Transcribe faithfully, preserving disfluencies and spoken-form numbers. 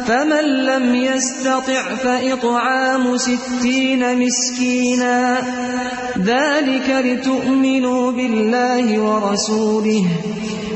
فَمَنْ لَمْ يَسْتَطِعْ فَإِطْعَامُ سِتِّينَ مِسْكِينًا ذَلِكَ لِتُؤْمِنُوا بِاللَّهِ وَرَسُولِهِ